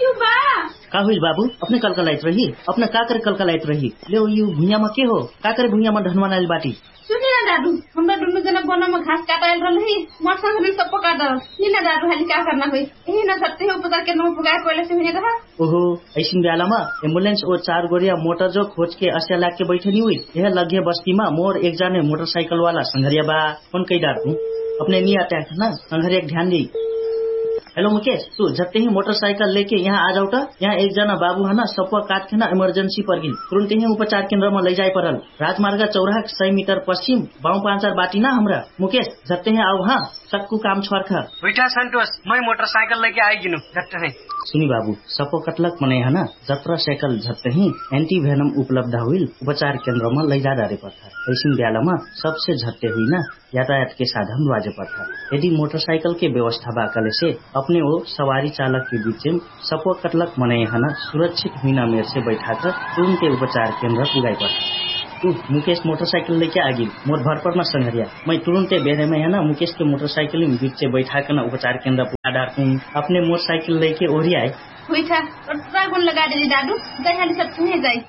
का हुई बाबू? अपने कलकलाइत रही, अपना का करे कलकलाइत रही? ले यू भुइया में के हो? का करे भुइया में ढनवा नाइल बाटी? सुनी ना दादू, हमरा दुनु जना बना में घास काटाइल रहलही, मरसा हरी सब पका दल। नी ना दादू हाली क्या करना होई? एही ना सत्ते हो उपचार के नो पुगाए पहले से हुने रहा। ओहो, ऐसिन बेला में एम्बुलेंस और 4 गोरिया मोटर जो खोज के अस्या लाग के बैठे नी हुई। यह लगे बस्ती में मोर एक जाने मोटरसाइकिल वाला संघरिया बा, कौन कई डार हूँ अपने नहीं आता है ना, संघरिया ध्यान दी। हेलो मुकेश, तू जत्ते ही मोटरसाइकिल लेके यहाँ आ जाऊ। यहाँ एक जना बाबू है ना, सपुआ काट के ना इमरजेंसी पर गिन, तुरंत ही उपचार केंद्र में ले जाए परल। राजमार्ग चौराहा 100 मीटर पश्चिम बाऊ 5 बाटी ना हमरा। मुकेश जत्ते ही आओ, हाँ सक्कू काम छोड़खा बैठा संतोष, मैं मोटरसाइकिल लेके आई गिनु जत्ते है। सुनी बाबू, सपो कटलक मने है ना, जत्रा साइकिल झत्ते ही एंटी वेनम उपलब्ध हुई उपचार केंद्र में ले जा डारे पड़ता। ऐसी ब्याला में सबसे झट्टे हुई ना यातायात के साधन बाजे पड़ता। यदि मोटरसाइकिल के व्यवस्था बाकले से अपने वो सवारी चालक के बीच में सपो कटलक मने है ना सुरक्षित हुई मेर से बैठा कर तुरंत उपचार केंद्र पुगाई पड़ता। तू मुकेश मोटरसाइकिल लेके आगी मोर भरपर में संघरिया, मैं तुरंत बेरे में है ना मुकेश के मोटरसाइकिल में बीच से बैठा कर ना उपचार केंद्र पुगा डालती हूँ। अपने मोटरसाइकिल लेके ओरी आए हुई था और ड्राइवर लगा दे दादू, जाए हाली सब तुम्हें जाए।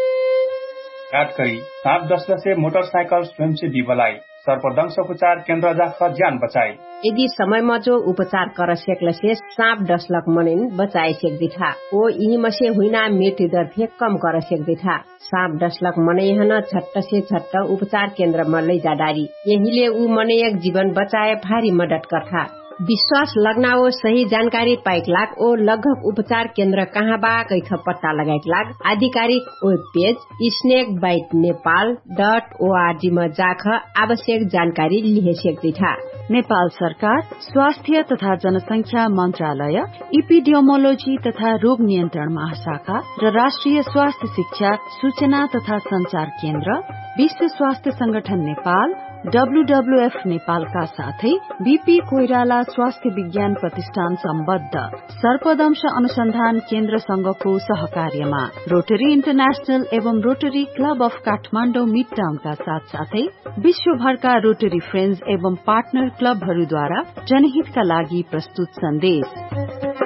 काट करी 7-10 से मोटरसाइकिल स्वयं से दिवलाई सर्पदंश उपचार केंद्र जाकर जान बचाई। यदि समय में जो उपचार कर सकल से सांप डसलक मनिन बचाए सकती था। वो यही मसे हुईना मृत्यु दर थे कम कर सकती था। सांप डसलक मने हन झट्ट से झट्ट उपचार केंद्र में ले जा डारी, यही ले उ मने एक जीवन बचाए भारी मदद करता। विश्वास लगना वो सही जानकारी पाइक लाग ओ लगभग उपचार केंद्र कहाँ बा कैथ पत्ता लगाइक लाग आधिकारिक वेब पेज snakebitenepal.org में जाख आवश्यक जानकारी लिहे सकती था। नेपाल सरकार स्वास्थ्य तथा जनसंख्या मंत्रालय, इपिडियोमोलोजी तथा रोग नियन्त्रण महाशाखा र राष्ट्रिय स्वास्थ्य शिक्षा सूचना तथा संचार केन्द्र, विश्व स्वास्थ्य संगठन नेपाल, WWF नेपालका साथै बीपी कोइराला स्वास्थ्य विज्ञान प्रतिष्ठान सम्बद्ध सर्पदंश अनुसन्धान केन्द्र संघको सहकार्यमा रोटरी इन्टरनेशनल एवं rotary club of Kathmandu mid टाउनका साथसाथै विश्वभरका रोटरी फ्रेन्ड्स एवं पार्टनर क्लबहरूद्वारा जनहितका लागि प्रस्तुत सन्देश।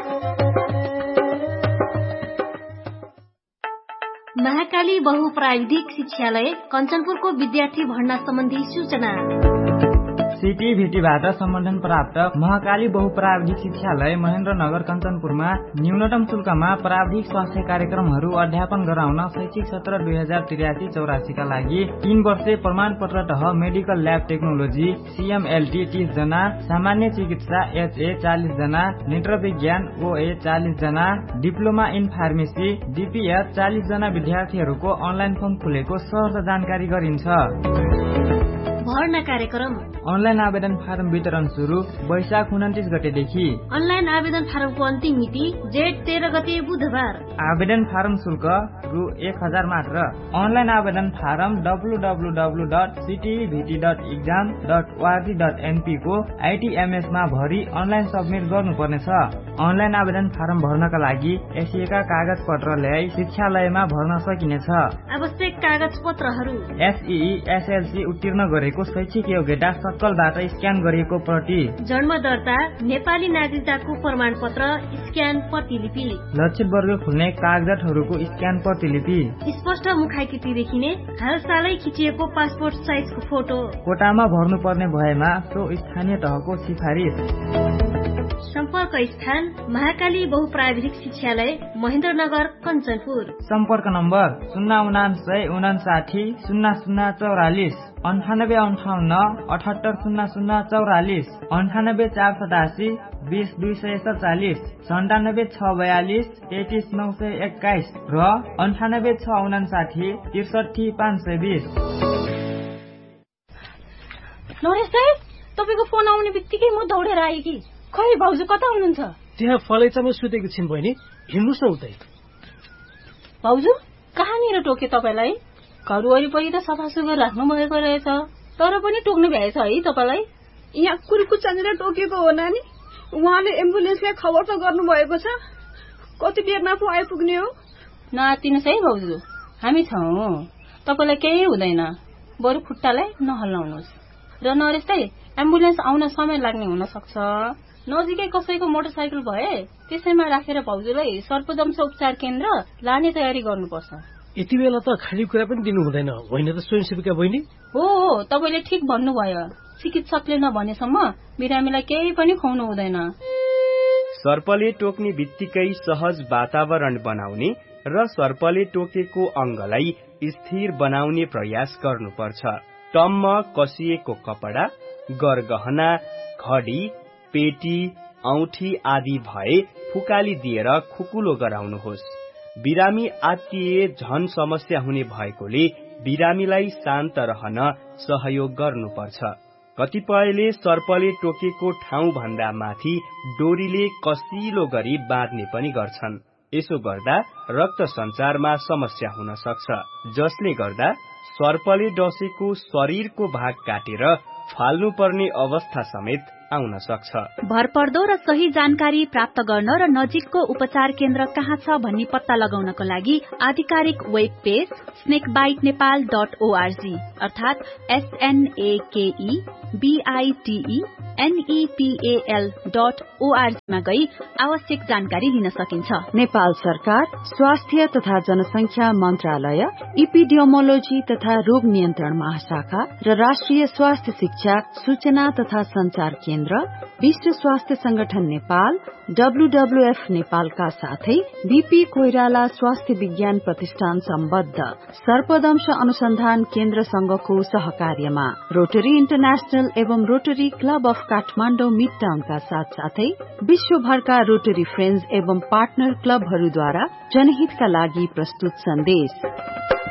महाकाली बहुप्राविधिक शिक्षालय कञ्चनपुरको विद्यार्थी भर्ना सम्बन्धी सूचना। सीटीभीटीबाट सम्बन्धन प्राप्त महाकाली बहुप्राविधिक शिक्षालय महेन्द्रनगर कञ्चनपुरमा न्यूनतम शुल्कमा प्राविधिक स्वास्थ्य कार्यक्रमहरू अध्यापन गराउन शैक्षिक सत्र 2083-84 का लागि 3 वर्षे प्रमाण पत्र तह मेडिकल ल्याब टेक्नोलोजी CMLT 30 जना, सामान्य चिकित्सा HA 40 जना, नेत्र विज्ञान OA 40 जना, डिप्लोमा इन फार्मेसी DPS 40 जना विद्यार्थीहरूको अनलाइन फर्म खुलेको सहर्ष जानकारी गरिन्छ। भर्ना कार्यक्रम अनलाइन आवेदन फारम वितरण सुरु वैशाख 29 गतेदेखि। अनलाइन आवेदन फारमको अन्तिम मिति जेठ 13 गते बुधबार। आवेदन फारम शुल्क रु 1000 मात्र। अनलाइन आवेदन फारम www.ctvt.exam.org.np को ITMS मा भरि अनलाइन सबमिट गर्नुपर्नेछ। अनलाइन आवेदन फारम भर्नका लागि एसिएका कागज पत्र ल्याई शिक्षालयमा भर्न सकिनेछ। आवश्यक कागज पत्रहरू SEE SLC उत्तीर्ण गरेको शैक्षिक योग्यता सक्कलबाट स्क्यान गरिएको प्रति, जन्म दर्ता, नेपाली नागरिकताको प्रमाण पत्र स्क्यान प्रतिलिपि, लक्षित वर्ग खुल्ने कागजातहरूको स्क्यान प्रतिलिपि, स्पष्ट मुखाकृति देखिने हालसालै खिचिएको पासपोर्ट साइजको फोटो। कोटामा भर्नुपर्ने भएमा सो स्थानीय तहको सिफारिस। सम्पर्क स्थान महाकाली बहुप्राविधिक शिक्षालय महेन्द्रनगर कञ्चनपुर। सम्पर्क नम्बर 09959 0044, 9858 7800044, 98487 20247, 97642 33921 र 98659 63520। नरेश दाइ, तपाईको फोन आउने बित्तिकै म दौडेर आएँ कि। खै भाउजू कता हुनुहुन्छ? त्यहाँ फलैचामा सुतेको छिन् बहिनी, हिँड्नुस् न उतै। भाउजू कहाँनिर टोके तपाईँलाई? घर वरिपरि त सफा सुग्घर राख्नु भएको रहेछ, तर पनि टोक्नु भएछ है तपाईँलाई? यहाँ कुर्कुचानेर टोकेको हो नानी। उहाँले एम्बुलेन्सलाई खबर त गर्नु भएको छ, कति बेरमा पो आइपुग्ने हो? नआत्तिनुहोस् है भाउजू, हामी छौँ, तपाईँलाई केही हुँदैन, बरु खुट्टालाई नहल्लाउनुहोस्। र नरेश दाइ, एम्बुलेन्स आउन समय लाग्ने हुन सक्छ, नजिकै कसैको मोटरसाइकल भए त्यसैमा राखेर भाउजूलाई सर्पदंश उपचार केन्द्र लाने तयारी गर्नुपर्छ। यति बेला त खानेकुरा पनि दिनु हुँदैन होइन त स्वयंसेविका बहिनी? हो तपाईले ठिक भन्नुभयो। चिकित्सकले नभनेसम्म बिरामीलाई केही पनि खुवाउनु हुँदैन। सर्पले टोक्ने बित्तिकै सहज वातावरण बनाउने र सर्पले टोकेको अंगलाई स्थिर बनाउने प्रयास गर्नुपर्छ। टम्म कसिएको कपडा, गरगहना, घडी, पेटी, औठी आदि भए फुकाली दिएर खुकुलो गराउनुहोस्। बिरामी आत्तिए झन समस्या हुने भएकोले बिरामीलाई शान्त रहन सहयोग गर्नुपर्छ। कतिपयले सर्पले टोकेको ठाउँ भन्दा माथि डोरीले कसिलो गरी बाँध्ने पनि गर्छन्। यसो गर्दा रक्त सञ्चारमा समस्या हुन सक्छ, जसले गर्दा सर्पले डसेको शरीरको भाग काटेर फाल्नुपर्ने अवस्था समेत आउन सक्छ। भरपर्दो र सही जानकारी प्राप्त गर्न र नजिकको उपचार केन्द्र कहाँ छ भन्ने पत्ता लगाउनको लागि आधिकारिक वेब पेज snakebitenepal.org अर्थात SNAKEBITENEPAL.org मा गई आवश्यक जानकारी लिन सकिन्छ। नेपाल सरकार स्वास्थ्य तथा जनसंख्या मन्त्रालय, इपिडियोमोलोजी तथा रोग नियन्त्रण महाशाखा र राष्ट्रिय स्वास्थ्य शिक्षा सूचना तथा संचार केन्द्र, विश्व स्वास्थ्य संगठन नेपाल, WWF नेपालका साथै बीपी कोइराला स्वास्थ्य विज्ञान प्रतिष्ठान सम्बद्ध सर्पदंश अनुसन्धान केन्द्र संघको सहकार्यमा रोटरी इन्टरनेशनल एवं rotary club of Kathmandu mid टाउनका साथसाथै विश्वभरका रोटरी फ्रेन्ड्स एवं पार्टनर क्लबहरूद्वारा जनहितका लागि प्रस्तुत सन्देश।